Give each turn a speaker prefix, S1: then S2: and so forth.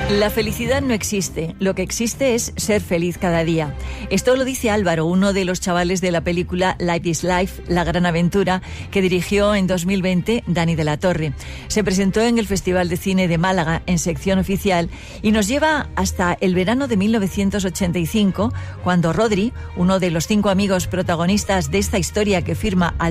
S1: La felicidad no existe, lo que existe es ser feliz cada día. Esto lo dice Álvaro, uno de los chavales de la película Life is Life, La Gran Aventura, que dirigió en 2020 Dani de la Torre. Se presentó en el Festival de Cine de Málaga en sección oficial y nos lleva hasta el verano de 1985, cuando Rodri, uno de los 5 amigos protagonistas de esta historia que firma